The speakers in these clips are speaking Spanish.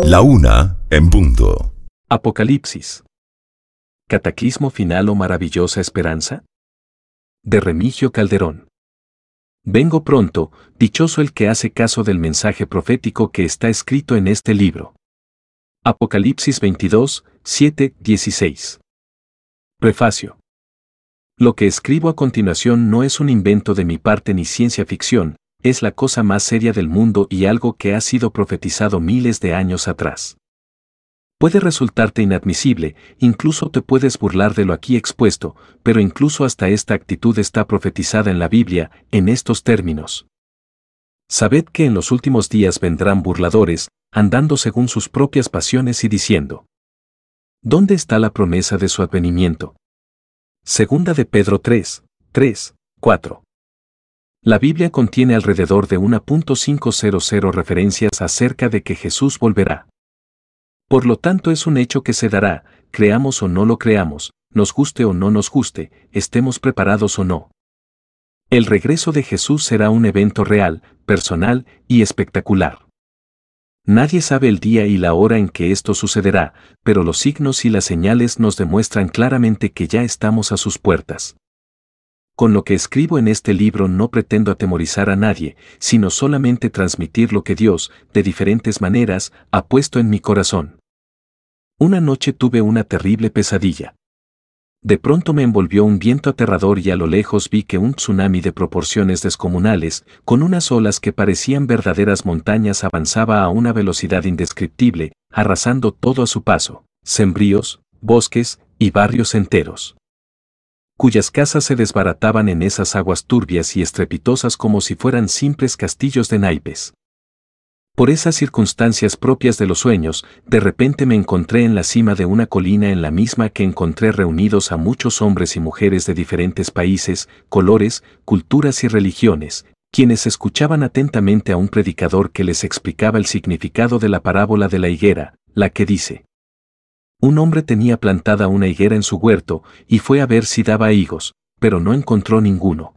1:00 Apocalipsis. ¿Cataclismo final o maravillosa esperanza? De Remigio Calderón. Vengo pronto, dichoso el que hace caso del mensaje profético que está escrito en este libro. Apocalipsis 22, 7, 16. Prefacio. Lo que escribo a continuación no es un invento de mi parte ni ciencia ficción, es la cosa más seria del mundo y algo que ha sido profetizado miles de años atrás. Puede resultarte inadmisible, incluso te puedes burlar de lo aquí expuesto, pero incluso hasta esta actitud está profetizada en la Biblia, en estos términos. Sabed que en los últimos días vendrán burladores, andando según sus propias pasiones y diciendo: ¿dónde está la promesa de su advenimiento? Segunda de Pedro 3, 3, 4. La Biblia contiene alrededor de 1.500 referencias acerca de que Jesús volverá. Por lo tanto es un hecho que se dará, creamos o no lo creamos, nos guste o no nos guste, estemos preparados o no. El regreso de Jesús será un evento real, personal y espectacular. Nadie sabe el día y la hora en que esto sucederá, pero los signos y las señales nos demuestran claramente que ya estamos a sus puertas. Con lo que escribo en este libro no pretendo atemorizar a nadie, sino solamente transmitir lo que Dios, de diferentes maneras, ha puesto en mi corazón. Una noche tuve una terrible pesadilla. De pronto me envolvió un viento aterrador y a lo lejos vi que un tsunami de proporciones descomunales, con unas olas que parecían verdaderas montañas, avanzaba a una velocidad indescriptible, arrasando todo a su paso, sembríos, bosques y barrios enteros, cuyas casas se desbarataban en esas aguas turbias y estrepitosas como si fueran simples castillos de naipes. Por esas circunstancias propias de los sueños, de repente me encontré en la cima de una colina en la misma que encontré reunidos a muchos hombres y mujeres de diferentes países, colores, culturas y religiones, quienes escuchaban atentamente a un predicador que les explicaba el significado de la parábola de la higuera, la que dice: un hombre tenía plantada una higuera en su huerto, y fue a ver si daba higos, pero no encontró ninguno.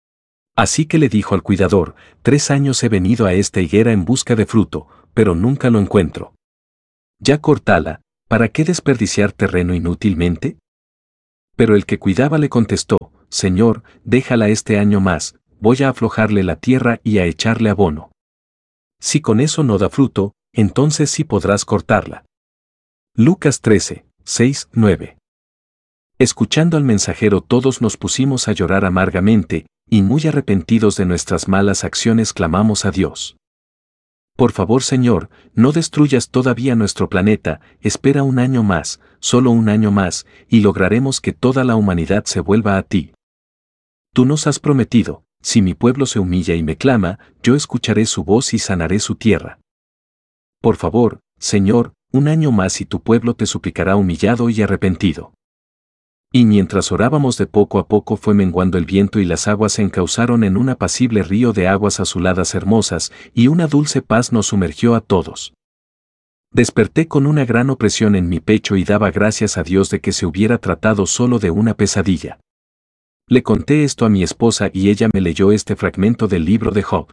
Así que le dijo al cuidador: 3 años he venido a esta higuera en busca de fruto, pero nunca lo encuentro. Ya córtala, ¿para qué desperdiciar terreno inútilmente? Pero el que cuidaba le contestó: Señor, déjala este año más, voy a aflojarle la tierra y a echarle abono. Si con eso no da fruto, entonces sí podrás cortarla. Lucas 13, 6, 9. Escuchando al mensajero todos nos pusimos a llorar amargamente, y muy arrepentidos de nuestras malas acciones clamamos a Dios. Por favor, Señor, no destruyas todavía nuestro planeta, espera un año más, solo un año más, y lograremos que toda la humanidad se vuelva a ti. Tú nos has prometido: si mi pueblo se humilla y me clama, yo escucharé su voz y sanaré su tierra. Por favor, Señor, un año más y tu pueblo te suplicará humillado y arrepentido. Y mientras orábamos, de poco a poco fue menguando el viento y las aguas se encauzaron en un apacible río de aguas azuladas hermosas, y una dulce paz nos sumergió a todos. Desperté con una gran opresión en mi pecho y daba gracias a Dios de que se hubiera tratado solo de una pesadilla. Le conté esto a mi esposa y ella me leyó este fragmento del libro de Job.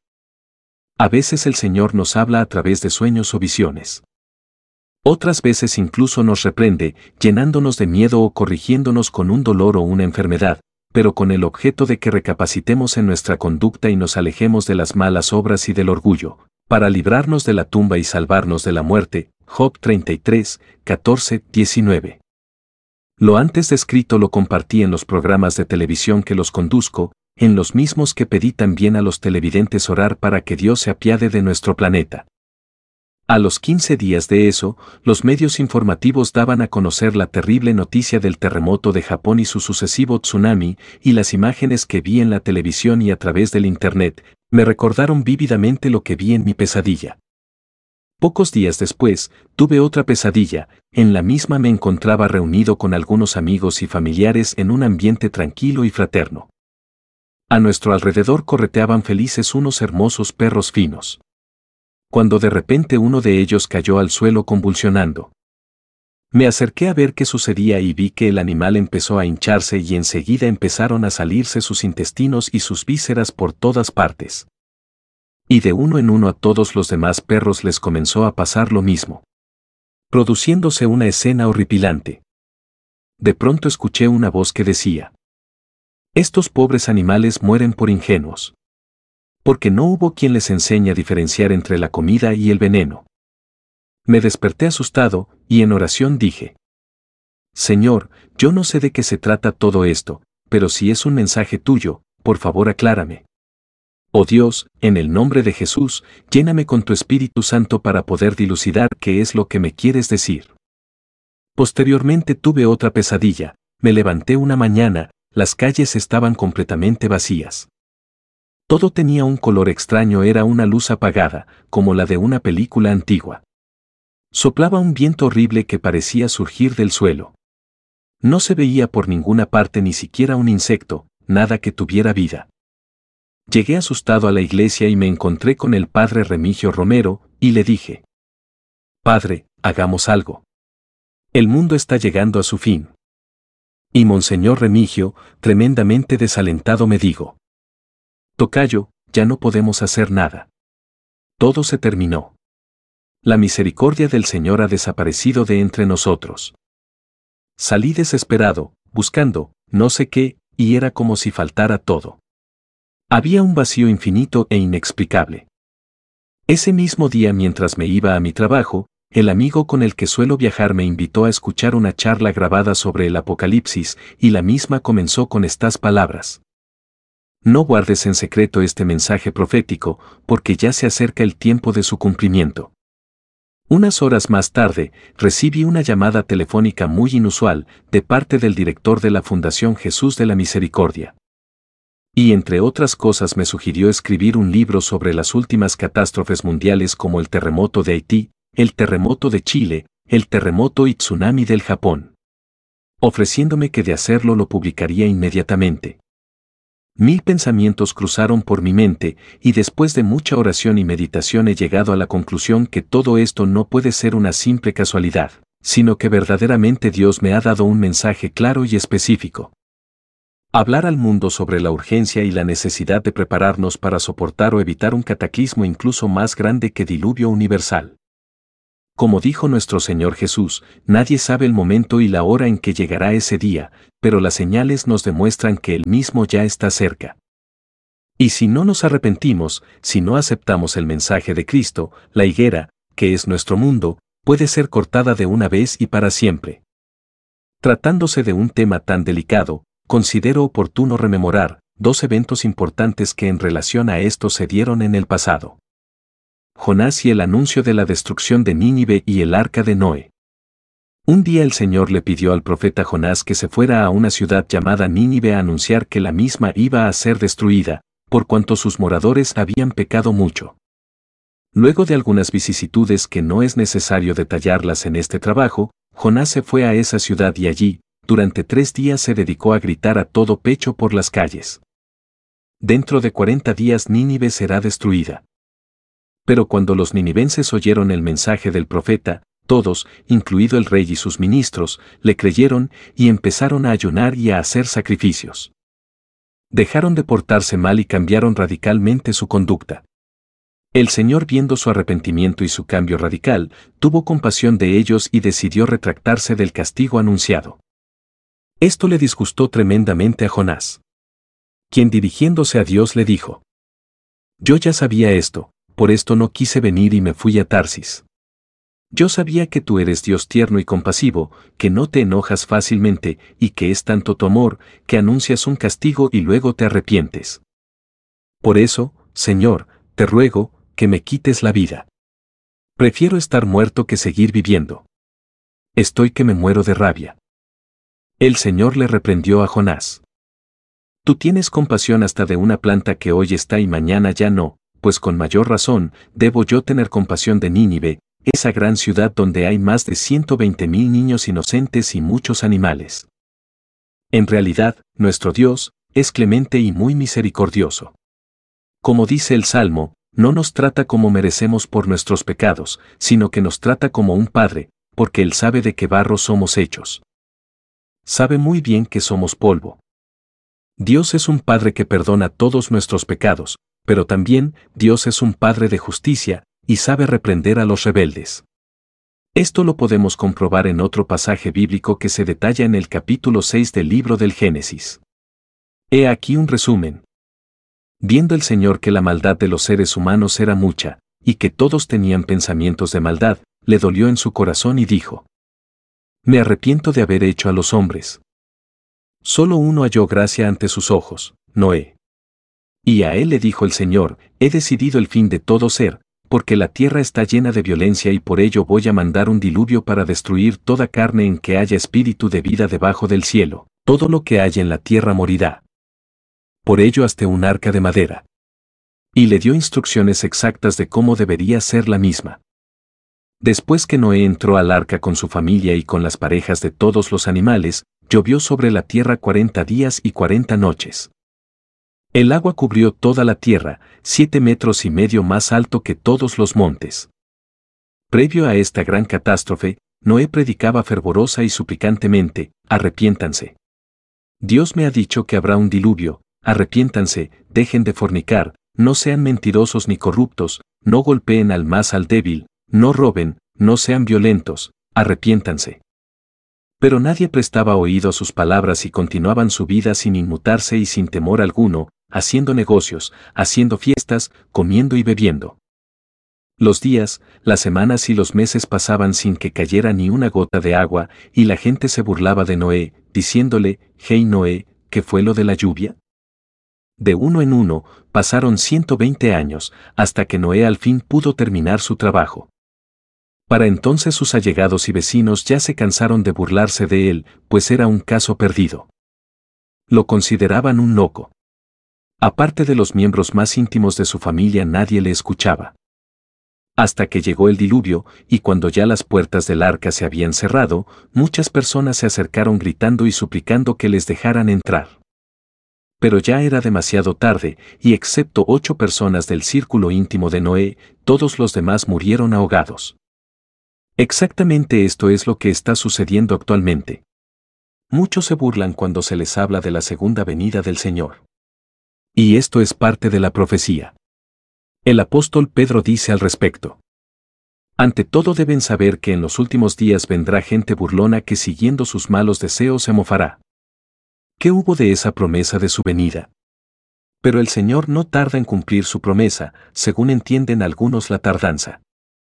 A veces el Señor nos habla a través de sueños o visiones. Otras veces incluso nos reprende, llenándonos de miedo o corrigiéndonos con un dolor o una enfermedad, pero con el objeto de que recapacitemos en nuestra conducta y nos alejemos de las malas obras y del orgullo, para librarnos de la tumba y salvarnos de la muerte. Job 33, 14, 19. Lo antes descrito lo compartí en los programas de televisión que los conduzco, en los mismos que pedí también a los televidentes orar para que Dios se apiade de nuestro planeta. A los 15 días de eso, los medios informativos daban a conocer la terrible noticia del terremoto de Japón y su sucesivo tsunami, y las imágenes que vi en la televisión y a través del Internet me recordaron vívidamente lo que vi en mi pesadilla. Pocos días después, tuve otra pesadilla. En la misma me encontraba reunido con algunos amigos y familiares en un ambiente tranquilo y fraterno. A nuestro alrededor correteaban felices unos hermosos perros finos. Cuando de repente uno de ellos cayó al suelo convulsionando. Me acerqué a ver qué sucedía y vi que el animal empezó a hincharse y enseguida empezaron a salirse sus intestinos y sus vísceras por todas partes. Y de uno en uno a todos los demás perros les comenzó a pasar lo mismo. produciéndose una escena horripilante. De pronto escuché una voz que decía: estos pobres animales mueren por ingenuos. Porque no hubo quien les enseñe a diferenciar entre la comida y el veneno. Me desperté asustado, y en oración dije: Señor, yo no sé de qué se trata todo esto, pero si es un mensaje tuyo, por favor aclárame. Oh Dios, en el nombre de Jesús, lléname con tu Espíritu Santo para poder dilucidar qué es lo que me quieres decir. Posteriormente tuve otra pesadilla. Me levanté una mañana, las calles estaban completamente vacías. Todo tenía un color extraño, era una luz apagada, como la de una película antigua. Soplaba un viento horrible que parecía surgir del suelo. No se veía por ninguna parte ni siquiera un insecto, nada que tuviera vida. Llegué asustado a la iglesia y me encontré con el padre Remigio Romero, y le dije: Padre, hagamos algo. El mundo está llegando a su fin. Y Monseñor Remigio, tremendamente desalentado, me dijo: Tocayo, ya no podemos hacer nada. Todo se terminó. La misericordia del Señor ha desaparecido de entre nosotros. Salí desesperado, buscando, no sé qué, y era como si faltara todo. Había un vacío infinito e inexplicable. Ese mismo día, mientras me iba a mi trabajo, el amigo con el que suelo viajar me invitó a escuchar una charla grabada sobre el Apocalipsis, y la misma comenzó con estas palabras: No guardes en secreto este mensaje profético, porque ya se acerca el tiempo de su cumplimiento. Unas horas más tarde, recibí una llamada telefónica muy inusual, de parte del director de la Fundación Jesús de la Misericordia. Y entre otras cosas me sugirió escribir un libro sobre las últimas catástrofes mundiales como el terremoto de Haití, el terremoto de Chile, el terremoto y tsunami del Japón. Ofreciéndome que de hacerlo lo publicaría inmediatamente. 1000 pensamientos cruzaron por mi mente, y después de mucha oración y meditación he llegado a la conclusión que todo esto no puede ser una simple casualidad, sino que verdaderamente Dios me ha dado un mensaje claro y específico. Hablar al mundo sobre la urgencia y la necesidad de prepararnos para soportar o evitar un cataclismo incluso más grande que diluvio universal. Como dijo nuestro Señor Jesús, nadie sabe el momento y la hora en que llegará ese día, pero las señales nos demuestran que el mismo ya está cerca. Y si no nos arrepentimos, si no aceptamos el mensaje de Cristo, la higuera, que es nuestro mundo, puede ser cortada de una vez y para siempre. Tratándose de un tema tan delicado, considero oportuno rememorar 2 eventos importantes que en relación a esto se dieron en el pasado. Jonás y el anuncio de la destrucción de Nínive y el arca de Noé. Un día el Señor le pidió al profeta Jonás que se fuera a una ciudad llamada Nínive a anunciar que la misma iba a ser destruida, por cuanto sus moradores habían pecado mucho. Luego de algunas vicisitudes que no es necesario detallarlas en este trabajo, Jonás se fue a esa ciudad y allí, durante 3 días se dedicó a gritar a todo pecho por las calles: Dentro de 40 días Nínive será destruida. Pero cuando los ninivenses oyeron el mensaje del profeta, todos, incluido el rey y sus ministros, le creyeron y empezaron a ayunar y a hacer sacrificios. Dejaron de portarse mal y cambiaron radicalmente su conducta. El Señor, viendo su arrepentimiento y su cambio radical, tuvo compasión de ellos y decidió retractarse del castigo anunciado. Esto le disgustó tremendamente a Jonás, quien dirigiéndose a Dios le dijo: Yo ya sabía esto, por esto no quise venir y me fui a Tarsis. Yo sabía que tú eres Dios tierno y compasivo, que no te enojas fácilmente y que es tanto tu amor, que anuncias un castigo y luego te arrepientes. Por eso, Señor, te ruego, que me quites la vida. Prefiero estar muerto que seguir viviendo. Estoy que me muero de rabia. El Señor le reprendió a Jonás: Tú tienes compasión hasta de una planta que hoy está y mañana ya no, pues con mayor razón debo yo tener compasión de Nínive, esa gran ciudad donde hay más de 120,000 niños inocentes y muchos animales. En realidad, nuestro Dios es clemente y muy misericordioso. Como dice el Salmo, no nos trata como merecemos por nuestros pecados, sino que nos trata como un Padre, porque Él sabe de qué barro somos hechos. Sabe muy bien que somos polvo. Dios es un Padre que perdona todos nuestros pecados, pero también Dios es un Padre de justicia, y sabe reprender a los rebeldes. Esto lo podemos comprobar en otro pasaje bíblico que se detalla en el capítulo 6 del libro del Génesis. He aquí un resumen. Viendo el Señor que la maldad de los seres humanos era mucha, y que todos tenían pensamientos de maldad, le dolió en su corazón y dijo: Me arrepiento de haber hecho a los hombres. Solo uno halló gracia ante sus ojos, Noé. Y a él le dijo el Señor: He decidido el fin de todo ser, porque la tierra está llena de violencia y por ello voy a mandar un diluvio para destruir toda carne en que haya espíritu de vida debajo del cielo, todo lo que haya en la tierra morirá. Por ello hazte un arca de madera. Y le dio instrucciones exactas de cómo debería ser la misma. Después que Noé entró al arca con su familia y con las parejas de todos los animales, llovió sobre la tierra 40 días y 40 noches. El agua cubrió toda la tierra, 7,5 metros más alto que todos los montes. Previo a esta gran catástrofe, Noé predicaba fervorosa y suplicantemente: arrepiéntanse. Dios me ha dicho que habrá un diluvio, arrepiéntanse, dejen de fornicar, no sean mentirosos ni corruptos, no golpeen al débil, no roben, no sean violentos, arrepiéntanse. Pero nadie prestaba oído a sus palabras y continuaban su vida sin inmutarse y sin temor alguno, haciendo negocios, haciendo fiestas, comiendo y bebiendo. Los días, las semanas y los meses pasaban sin que cayera ni una gota de agua, y la gente se burlaba de Noé, diciéndole: «Hey Noé, ¿qué fue lo de la lluvia?». De uno en uno, pasaron 120 años, hasta que Noé al fin pudo terminar su trabajo. Para entonces sus allegados y vecinos ya se cansaron de burlarse de él, pues era un caso perdido. Lo consideraban un loco. Aparte de los miembros más íntimos de su familia, nadie le escuchaba. Hasta que llegó el diluvio, y cuando ya las puertas del arca se habían cerrado, muchas personas se acercaron gritando y suplicando que les dejaran entrar. Pero ya era demasiado tarde, y excepto 8 personas del círculo íntimo de Noé, todos los demás murieron ahogados. Exactamente esto es lo que está sucediendo actualmente. Muchos se burlan cuando se les habla de la segunda venida del Señor. Y esto es parte de la profecía. El apóstol Pedro dice al respecto: ante todo deben saber que en los últimos días vendrá gente burlona que siguiendo sus malos deseos se mofará. ¿Qué hubo de esa promesa de su venida? Pero el Señor no tarda en cumplir su promesa, según entienden algunos la tardanza.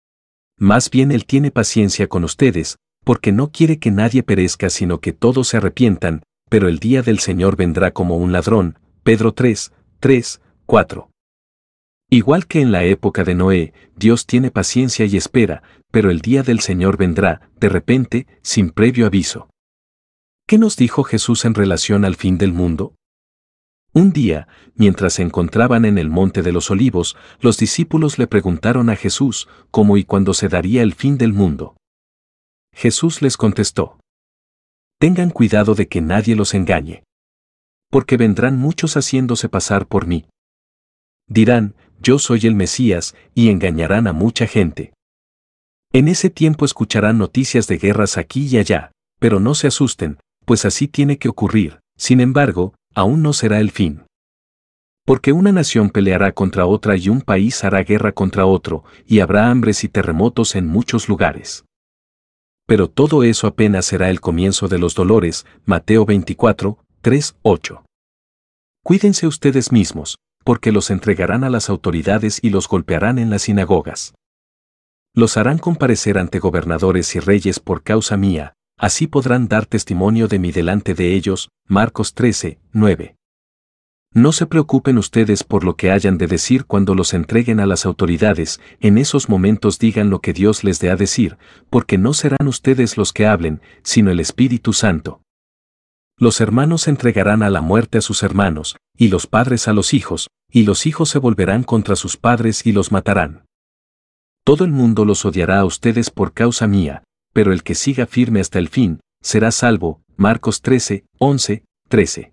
Más bien Él tiene paciencia con ustedes, porque no quiere que nadie perezca sino que todos se arrepientan, pero el día del Señor vendrá como un ladrón. Pedro 3, 4. Igual que en la época de Noé, Dios tiene paciencia y espera, pero el día del Señor vendrá, de repente, sin previo aviso. ¿Qué nos dijo Jesús en relación al fin del mundo? Un día, mientras se encontraban en el Monte de los Olivos, los discípulos le preguntaron a Jesús cómo y cuándo se daría el fin del mundo. Jesús les contestó: tengan cuidado de que nadie los engañe. Porque vendrán muchos haciéndose pasar por mí. Dirán: yo soy el Mesías, y engañarán a mucha gente. En ese tiempo escucharán noticias de guerras aquí y allá, pero no se asusten, pues así tiene que ocurrir. Sin embargo, aún no será el fin. Porque una nación peleará contra otra y un país hará guerra contra otro, y habrá hambres y terremotos en muchos lugares. Pero todo eso apenas será el comienzo de los dolores. Mateo 24, 8. Cuídense ustedes mismos, porque los entregarán a las autoridades y los golpearán en las sinagogas. Los harán comparecer ante gobernadores y reyes por causa mía, así podrán dar testimonio de mí delante de ellos. Marcos 13, 9. No se preocupen ustedes por lo que hayan de decir cuando los entreguen a las autoridades, en esos momentos digan lo que Dios les dé a decir, porque no serán ustedes los que hablen, sino el Espíritu Santo. Los hermanos entregarán a la muerte a sus hermanos, y los padres a los hijos, y los hijos se volverán contra sus padres y los matarán. Todo el mundo los odiará a ustedes por causa mía, pero el que siga firme hasta el fin, será salvo. Marcos 13, 13.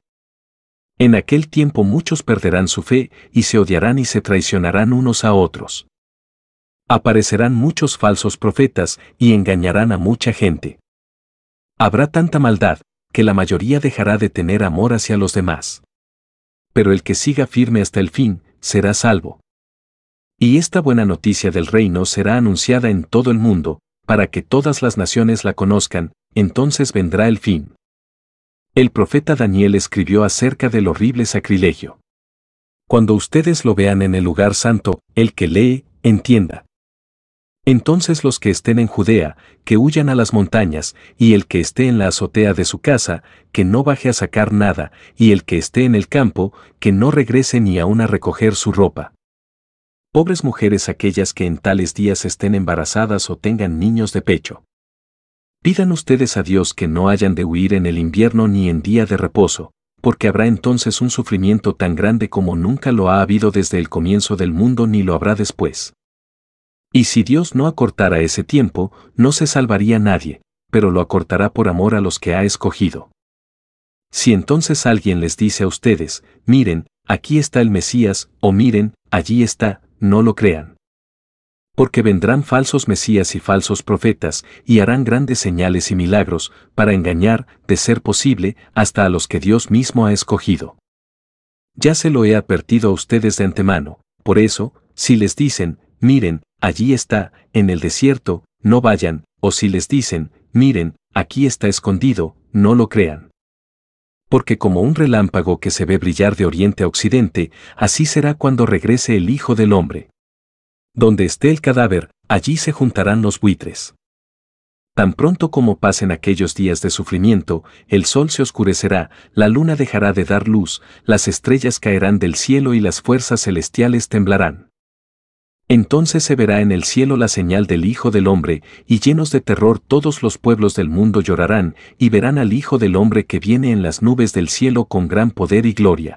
En aquel tiempo muchos perderán su fe, y se odiarán y se traicionarán unos a otros. Aparecerán muchos falsos profetas, y engañarán a mucha gente. Habrá tanta maldad, que la mayoría dejará de tener amor hacia los demás. Pero el que siga firme hasta el fin, será salvo. Y esta buena noticia del reino será anunciada en todo el mundo, para que todas las naciones la conozcan, entonces vendrá el fin. El profeta Daniel escribió acerca del horrible sacrilegio. Cuando ustedes lo vean en el lugar santo, el que lee, entienda. Entonces los que estén en Judea, que huyan a las montañas, y el que esté en la azotea de su casa, que no baje a sacar nada, y el que esté en el campo, que no regrese ni aun a recoger su ropa. Pobres mujeres aquellas que en tales días estén embarazadas o tengan niños de pecho. Pidan ustedes a Dios que no hayan de huir en el invierno ni en día de reposo, porque habrá entonces un sufrimiento tan grande como nunca lo ha habido desde el comienzo del mundo ni lo habrá después. Y si Dios no acortara ese tiempo, no se salvaría nadie, pero lo acortará por amor a los que ha escogido. Si entonces alguien les dice a ustedes, miren, aquí está el Mesías, o miren, allí está, no lo crean. Porque vendrán falsos mesías y falsos profetas, y harán grandes señales y milagros, para engañar, de ser posible, hasta a los que Dios mismo ha escogido. Ya se lo he advertido a ustedes de antemano, por eso, si les dicen, miren, allí está, en el desierto, no vayan, o si les dicen, miren, aquí está escondido, no lo crean. Porque como un relámpago que se ve brillar de oriente a occidente, así será cuando regrese el Hijo del Hombre. Donde esté el cadáver, allí se juntarán los buitres. Tan pronto como pasen aquellos días de sufrimiento, el sol se oscurecerá, la luna dejará de dar luz, las estrellas caerán del cielo y las fuerzas celestiales temblarán. Entonces se verá en el cielo la señal del Hijo del Hombre, y llenos de terror todos los pueblos del mundo llorarán, y verán al Hijo del Hombre que viene en las nubes del cielo con gran poder y gloria.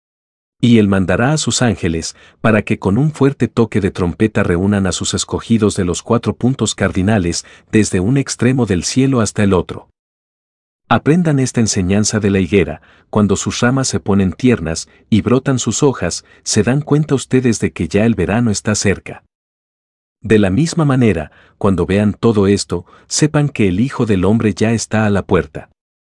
Y él mandará a sus ángeles, para que con un fuerte toque de trompeta reúnan a sus escogidos de los 4 puntos cardinales, desde un extremo del cielo hasta el otro. Aprendan esta enseñanza de la higuera: cuando sus ramas se ponen tiernas y brotan sus hojas, se dan cuenta ustedes de que ya el verano está cerca. De la misma manera, cuando vean todo esto, sepan que el Hijo del Hombre ya está a la puerta.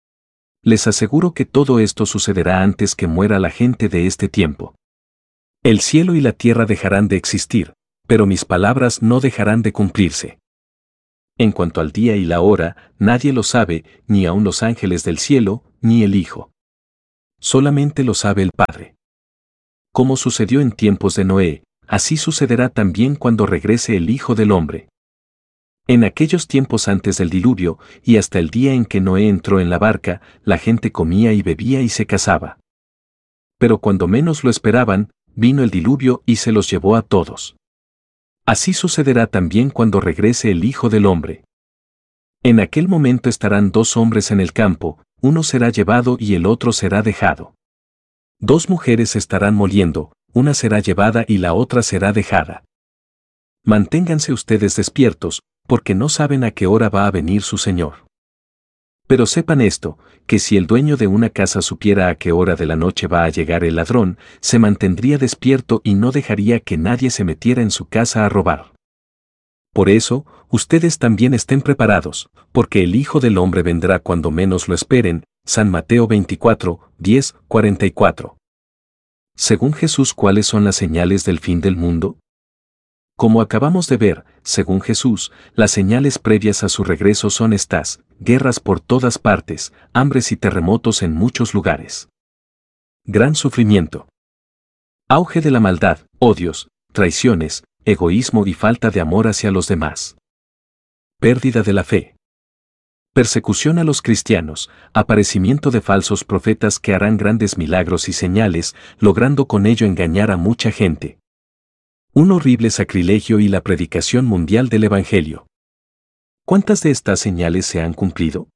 Les aseguro que todo esto sucederá antes que muera la gente de este tiempo. El cielo y la tierra dejarán de existir, pero mis palabras no dejarán de cumplirse. En cuanto al día y la hora, nadie lo sabe, ni aun los ángeles del cielo, ni el Hijo. Solamente lo sabe el Padre. Como sucedió en tiempos de Noé, así sucederá también cuando regrese el Hijo del Hombre. En aquellos tiempos antes del diluvio, y hasta el día en que Noé entró en la barca, la gente comía y bebía y se casaba. Pero cuando menos lo esperaban, vino el diluvio y se los llevó a todos. Así sucederá también cuando regrese el Hijo del Hombre. En aquel momento estarán 2 hombres en el campo, uno será llevado y el otro será dejado. 2 mujeres estarán moliendo, una será llevada y la otra será dejada. Manténganse ustedes despiertos, porque no saben a qué hora va a venir su Señor. Pero sepan esto, que si el dueño de una casa supiera a qué hora de la noche va a llegar el ladrón, se mantendría despierto y no dejaría que nadie se metiera en su casa a robar. Por eso, ustedes también estén preparados, porque el Hijo del Hombre vendrá cuando menos lo esperen. San Mateo 24, 10, 44. Según Jesús, ¿cuáles son las señales del fin del mundo? Como acabamos de ver, según Jesús, las señales previas a su regreso son estas: guerras por todas partes, hambres y terremotos en muchos lugares. Gran sufrimiento. Auge de la maldad, odios, traiciones, egoísmo y falta de amor hacia los demás. Pérdida de la fe. Persecución a los cristianos, aparecimiento de falsos profetas que harán grandes milagros y señales, logrando con ello engañar a mucha gente. Un horrible sacrilegio y la predicación mundial del Evangelio. ¿Cuántas de estas señales se han cumplido?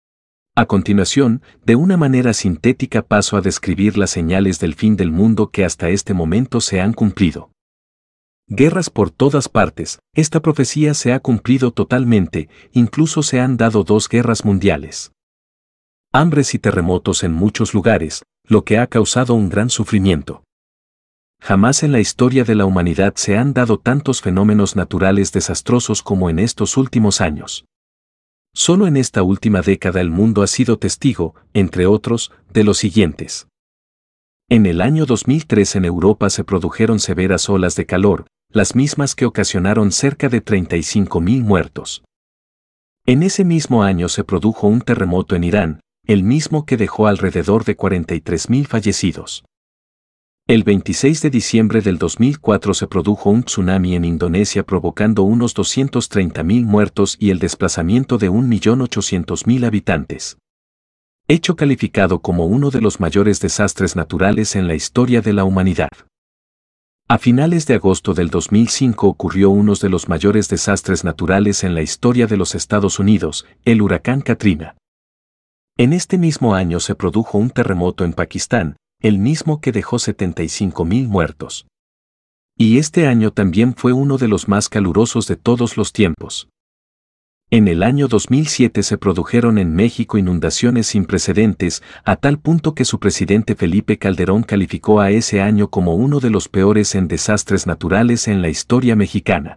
A continuación, de una manera sintética paso a describir las señales del fin del mundo que hasta este momento se han cumplido. Guerras por todas partes. Esta profecía se ha cumplido totalmente, incluso se han dado 2 guerras mundiales. Hambres y terremotos en muchos lugares, lo que ha causado un gran sufrimiento. Jamás en la historia de la humanidad se han dado tantos fenómenos naturales desastrosos como en estos últimos años. Solo en esta última década el mundo ha sido testigo, entre otros, de los siguientes. En el año 2003 en Europa se produjeron severas olas de calor, las mismas que ocasionaron cerca de 35.000 muertos. En ese mismo año se produjo un terremoto en Irán, el mismo que dejó alrededor de 43.000 fallecidos. El 26 de diciembre del 2004 se produjo un tsunami en Indonesia provocando unos 230.000 muertos y el desplazamiento de 1.800.000 habitantes. Hecho calificado como uno de los mayores desastres naturales en la historia de la humanidad. A finales de agosto del 2005 ocurrió uno de los mayores desastres naturales en la historia de los Estados Unidos, el huracán Katrina. En este mismo año se produjo un terremoto en Pakistán, el mismo que dejó 75.000 muertos. Y este año también fue uno de los más calurosos de todos los tiempos. En el año 2007 se produjeron en México inundaciones sin precedentes, a tal punto que su presidente Felipe Calderón calificó a ese año como uno de los peores en desastres naturales en la historia mexicana.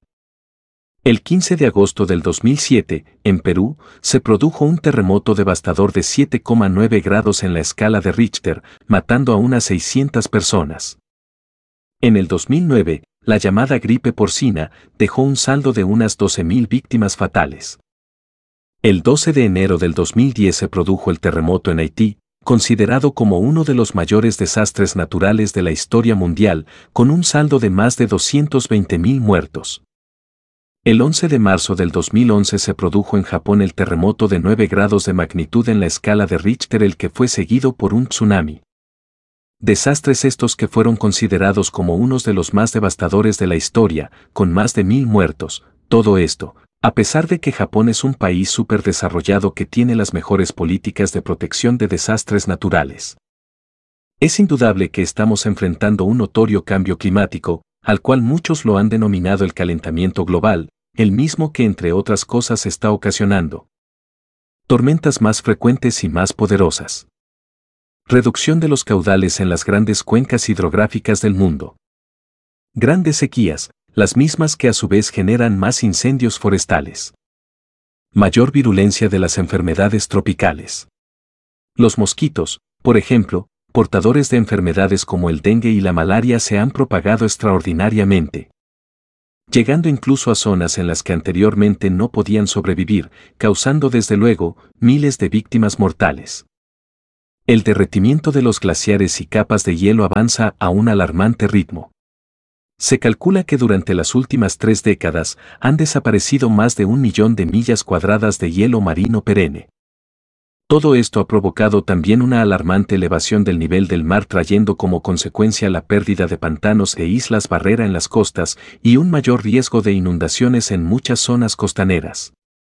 El 15 de agosto del 2007, en Perú, se produjo un terremoto devastador de 7,9 grados en la escala de Richter, matando a unas 600 personas. En el 2009, la llamada gripe porcina dejó un saldo de unas 12.000 víctimas fatales. El 12 de enero del 2010 se produjo el terremoto en Haití, considerado como uno de los mayores desastres naturales de la historia mundial, con un saldo de más de 220.000 muertos. El 11 de marzo del 2011 se produjo en Japón el terremoto de 9 grados de magnitud en la escala de Richter, el que fue seguido por un tsunami. Desastres estos que fueron considerados como unos de los más devastadores de la historia, con más de 1.000 muertos. Todo esto, a pesar de que Japón es un país superdesarrollado que tiene las mejores políticas de protección de desastres naturales. Es indudable que estamos enfrentando un notorio cambio climático, al cual muchos lo han denominado el calentamiento global, el mismo que entre otras cosas está ocasionando tormentas más frecuentes y más poderosas. Reducción de los caudales en las grandes cuencas hidrográficas del mundo. Grandes sequías, las mismas que a su vez generan más incendios forestales. Mayor virulencia de las enfermedades tropicales. Los mosquitos, por ejemplo, portadores de enfermedades como el dengue y la malaria se han propagado extraordinariamente, llegando incluso a zonas en las que anteriormente no podían sobrevivir, causando desde luego miles de víctimas mortales. El derretimiento de los glaciares y capas de hielo avanza a un alarmante ritmo. Se calcula que durante las últimas 3 décadas han desaparecido más de 1 millón de millas cuadradas de hielo marino perenne. Todo esto ha provocado también una alarmante elevación del nivel del mar, trayendo como consecuencia la pérdida de pantanos e islas barrera en las costas y un mayor riesgo de inundaciones en muchas zonas costaneras.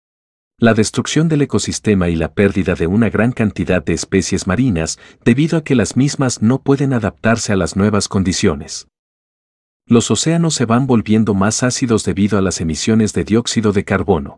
La destrucción del ecosistema y la pérdida de una gran cantidad de especies marinas debido a que las mismas no pueden adaptarse a las nuevas condiciones. Los océanos se van volviendo más ácidos debido a las emisiones de dióxido de carbono.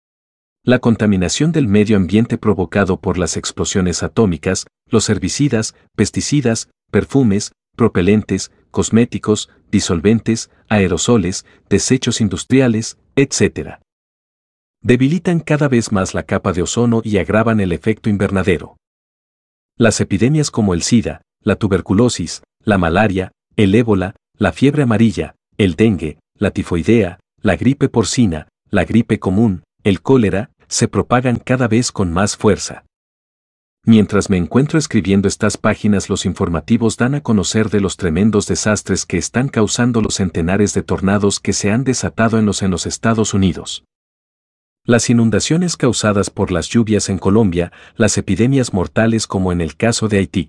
La contaminación del medio ambiente provocado por las explosiones atómicas, los herbicidas, pesticidas, perfumes, propelentes, cosméticos, disolventes, aerosoles, desechos industriales, etc. Debilitan cada vez más la capa de ozono y agravan el efecto invernadero. Las epidemias como el SIDA, la tuberculosis, la malaria, el ébola, la fiebre amarilla, el dengue, la tifoidea, la gripe porcina, la gripe común, el cólera, se propagan cada vez con más fuerza. Mientras me encuentro escribiendo estas páginas, los informativos dan a conocer de los tremendos desastres que están causando los centenares de tornados que se han desatado en los Estados Unidos. Las inundaciones causadas por las lluvias en Colombia, las epidemias mortales como en el caso de Haití.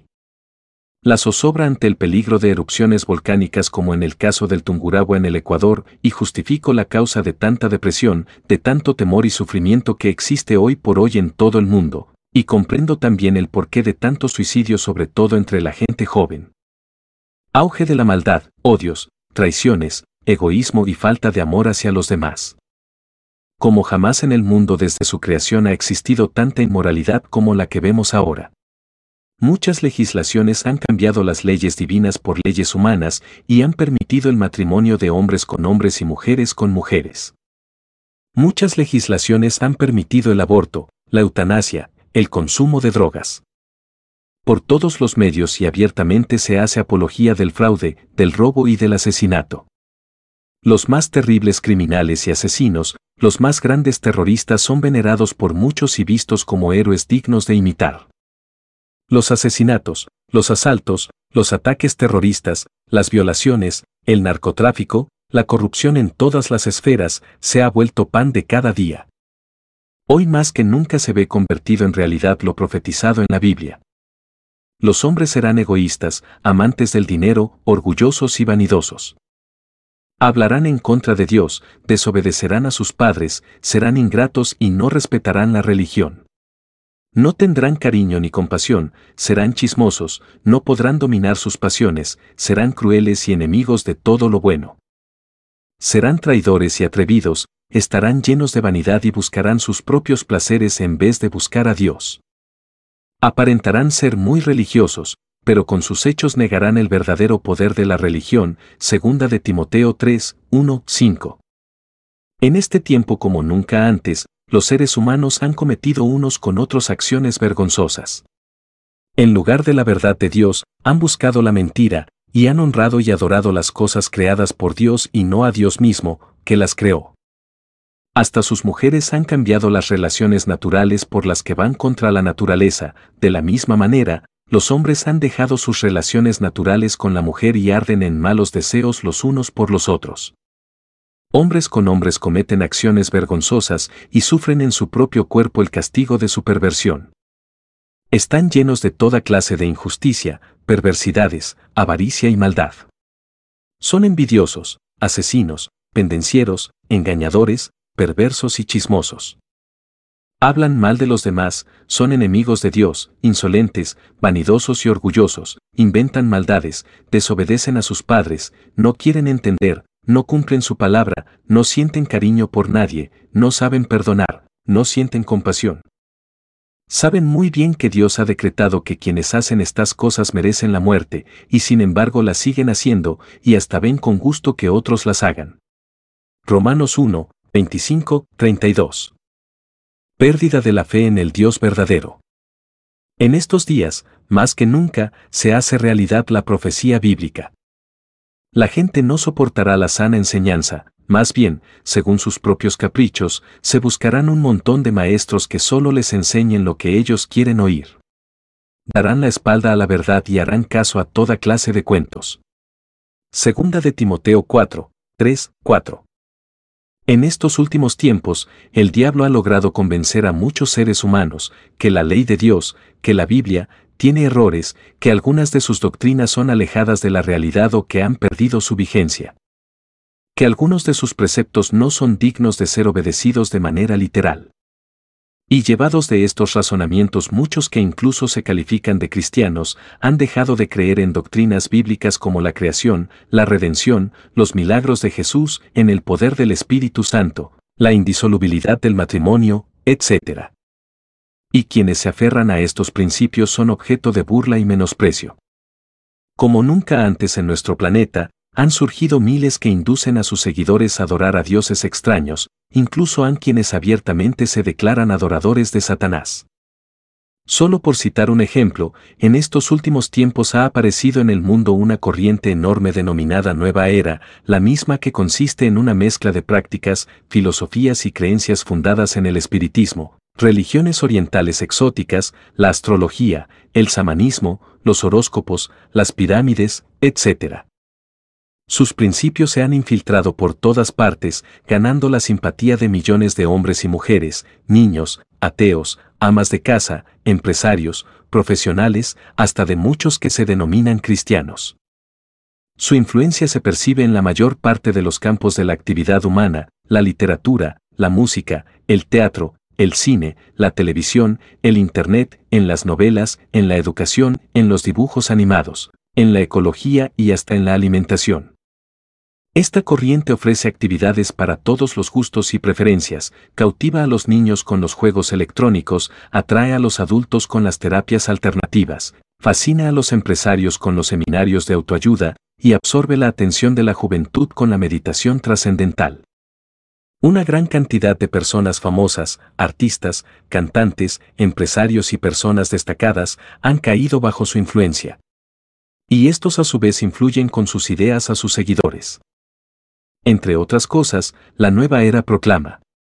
La zozobra ante el peligro de erupciones volcánicas como en el caso del Tungurahua en el Ecuador, y justifico la causa de tanta depresión, de tanto temor y sufrimiento que existe hoy por hoy en todo el mundo, y comprendo también el porqué de tanto suicidio, sobre todo entre la gente joven. Auge de la maldad, odios, traiciones, egoísmo y falta de amor hacia los demás. Como jamás en el mundo desde su creación ha existido tanta inmoralidad como la que vemos ahora. Muchas legislaciones han cambiado las leyes divinas por leyes humanas y han permitido el matrimonio de hombres con hombres y mujeres con mujeres. Muchas legislaciones han permitido el aborto, la eutanasia, el consumo de drogas. Por todos los medios y abiertamente se hace apología del fraude, del robo y del asesinato. Los más terribles criminales y asesinos los más grandes terroristas son venerados por muchos y vistos como héroes dignos de imitar. Los asesinatos, los asaltos, los ataques terroristas, las violaciones, el narcotráfico, la corrupción en todas las esferas, se ha vuelto pan de cada día. Hoy más que nunca se ve convertido en realidad lo profetizado en la Biblia. Los hombres serán egoístas, amantes del dinero, orgullosos y vanidosos. Hablarán en contra de Dios, desobedecerán a sus padres, serán ingratos y no respetarán la religión. No tendrán cariño ni compasión, serán chismosos, no podrán dominar sus pasiones, serán crueles y enemigos de todo lo bueno. Serán traidores y atrevidos, estarán llenos de vanidad y buscarán sus propios placeres en vez de buscar a Dios. Aparentarán ser muy religiosos, pero con sus hechos negarán el verdadero poder de la religión, 2 de Timoteo 3, 1, 5. En este tiempo como nunca antes, los seres humanos han cometido unos con otros acciones vergonzosas. En lugar de la verdad de Dios, han buscado la mentira, y han honrado y adorado las cosas creadas por Dios y no a Dios mismo, que las creó. Hasta sus mujeres han cambiado las relaciones naturales por las que van contra la naturaleza, de la misma manera, los hombres han dejado sus relaciones naturales con la mujer y arden en malos deseos los unos por los otros. Hombres con hombres cometen acciones vergonzosas y sufren en su propio cuerpo el castigo de su perversión. Están llenos de toda clase de injusticia, perversidades, avaricia y maldad. Son envidiosos, asesinos, pendencieros, engañadores, perversos y chismosos. Hablan mal de los demás, son enemigos de Dios, insolentes, vanidosos y orgullosos, inventan maldades, desobedecen a sus padres, no quieren entender, no cumplen su palabra, no sienten cariño por nadie, no saben perdonar, no sienten compasión. Saben muy bien que Dios ha decretado que quienes hacen estas cosas merecen la muerte, y sin embargo las siguen haciendo, y hasta ven con gusto que otros las hagan. Romanos 1, 25, 32. Pérdida de la fe en el Dios verdadero. En estos días, más que nunca, se hace realidad la profecía bíblica. La gente no soportará la sana enseñanza, más bien, según sus propios caprichos, se buscarán un montón de maestros que solo les enseñen lo que ellos quieren oír. Darán la espalda a la verdad y harán caso a toda clase de cuentos. 2 de Timoteo 4, 3, 4. En estos últimos tiempos, el diablo ha logrado convencer a muchos seres humanos que la ley de Dios, que la Biblia, tiene errores, que algunas de sus doctrinas son alejadas de la realidad o que han perdido su vigencia. Que algunos de sus preceptos no son dignos de ser obedecidos de manera literal. Y llevados de estos razonamientos, muchos que incluso se califican de cristianos han dejado de creer en doctrinas bíblicas como la creación, la redención, los milagros de Jesús, en el poder del Espíritu Santo, la indisolubilidad del matrimonio, etc. Y quienes se aferran a estos principios son objeto de burla y menosprecio. Como nunca antes en nuestro planeta, han surgido miles que inducen a sus seguidores a adorar a dioses extraños, incluso han quienes abiertamente se declaran adoradores de Satanás. Solo por citar un ejemplo, en estos últimos tiempos ha aparecido en el mundo una corriente enorme denominada Nueva Era, la misma que consiste en una mezcla de prácticas, filosofías y creencias fundadas en el espiritismo, religiones orientales exóticas, la astrología, el xamanismo, los horóscopos, las pirámides, etc. Sus principios se han infiltrado por todas partes, ganando la simpatía de millones de hombres y mujeres, niños, ateos, amas de casa, empresarios, profesionales, hasta de muchos que se denominan cristianos. Su influencia se percibe en la mayor parte de los campos de la actividad humana, la literatura, la música, el teatro, el cine, la televisión, el internet, en las novelas, en la educación, en los dibujos animados, en la ecología y hasta en la alimentación. Esta corriente ofrece actividades para todos los gustos y preferencias, cautiva a los niños con los juegos electrónicos, atrae a los adultos con las terapias alternativas, fascina a los empresarios con los seminarios de autoayuda y absorbe la atención de la juventud con la meditación trascendental. Una gran cantidad de personas famosas, artistas, cantantes, empresarios y personas destacadas han caído bajo su influencia. Y estos a su vez influyen con sus ideas a sus seguidores. Entre otras cosas, la nueva era proclama: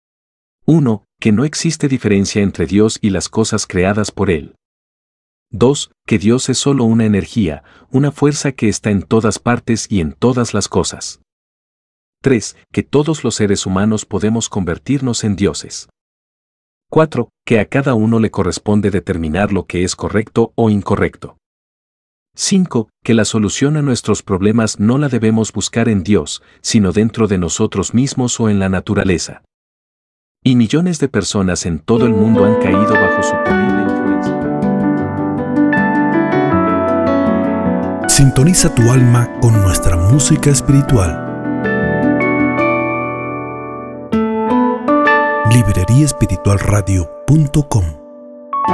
1. Que no existe diferencia entre Dios y las cosas creadas por Él. 2. Que Dios es solo una energía, una fuerza que está en todas partes y en todas las cosas. 3. Que todos los seres humanos podemos convertirnos en dioses. 4. Que a cada uno le corresponde determinar lo que es correcto o incorrecto. 5. Que la solución a nuestros problemas no la debemos buscar en Dios, sino dentro de nosotros mismos o en la naturaleza. Y millones de personas en todo el mundo han caído bajo su terrible influencia. Sintoniza tu alma con nuestra música espiritual. Libreriaespiritualradio.com